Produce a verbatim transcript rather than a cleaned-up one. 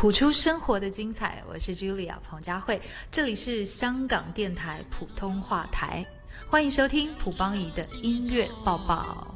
谱出生活的精彩，我是 Julia 彭佳慧，这里是香港电台普通话台，欢迎收听蒲邦仪的音乐报报。